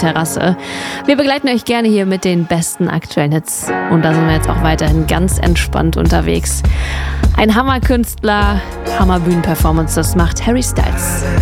Terrasse. Wir begleiten euch gerne hier mit den besten aktuellen Hits. Und da sind wir jetzt auch weiterhin ganz entspannt unterwegs. Ein Hammerkünstler, Hammerbühnenperformance, das macht Harry Styles.